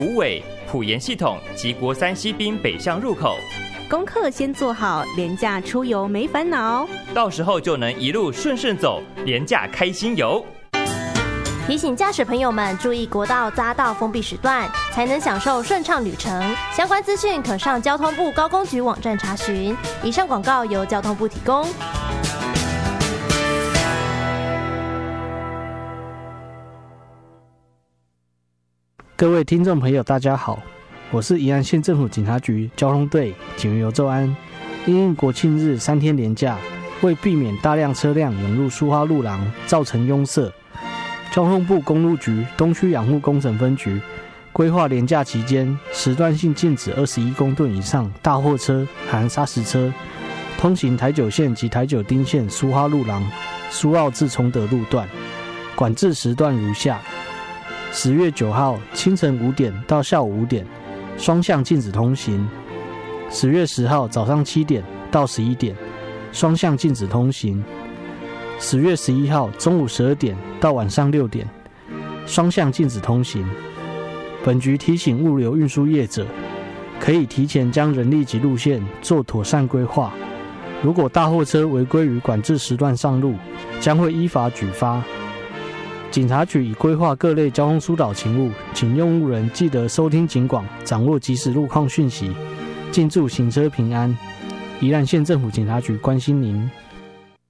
虎尾、埔盐系统及国三西滨北向入口。 功课先做好，连假出游没烦恼， 到时候就能一路顺顺走，连假开心游。 提醒驾驶朋友们注意国道匝道封闭时段，才能享受顺畅旅程。相关资讯可上交通部高工局网站查询。以上广告由交通部提供。 各位听众朋友大家好，我是宜兰县政府警察局交通队警员尤周安。因应国庆日3天连假，为避免大量车辆涌入苏花路廊造成拥塞，交通部公路局东区养护工程分局规划连假期间时段性禁止21公吨以上大货车含砂石车通行台九线及台九丁线苏花路廊苏澳至崇德路段，管制时段如下：10月9号清晨5点到下午5点，双向禁止通行；10月10号早上7点到11点，双向禁止通行；10月11号中午12点到晚上6点，双向禁止通行。本局提醒物流运输业者，可以提前将人力及路线做妥善规划。如果大货车违规于管制时段上路，将会依法举发。警察局已规划各类交通疏导勤务，请用路人记得收听警广，掌握即时路况讯息，敬祝行车平安。宜兰县政府警察局关心您。